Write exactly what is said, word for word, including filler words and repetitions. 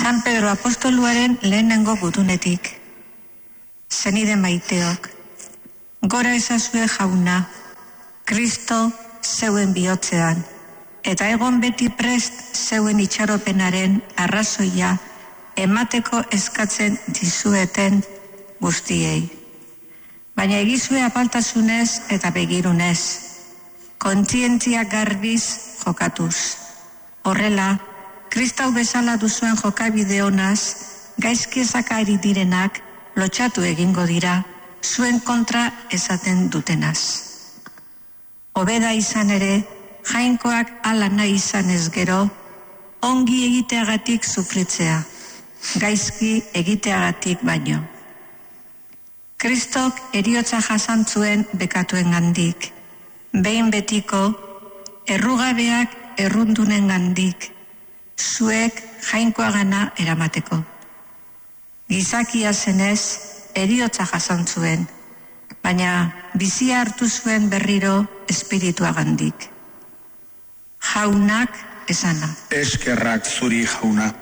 San Pedro apostoluaren lehenengo gutunetik. Zenide maiteok, gora ezazue jauna, Kristo zeuen bihotzean, eta egon beti prest zeuen itxaropenaren arrazoia emateko eskatzen dizueten guztiei. Baina egizue apaltasunez eta begirunez, kontzientzia garbiz jokatuz. Horrela, Kristau bezala duzuen jokabide honaz, gaizki ezakari direnak lotxatu egingo dira, zuen kontra esaten dutenaz. Hobeda izan ere, jainkoak ala nahi izan ez gero, ongi egiteagatik sufritzea, gaizki egiteagatik baino. Kristok heriotza jasan zuen bekatuen gandik, behin betiko, errugabeak errundunen gandik, zuek jainkoagana eramateko. Gizakia zenez, heriotza jasan zuen, baina bizia hartu zuen berriro espirituagandik. Jaunak esana. Eskerrak zuri jauna.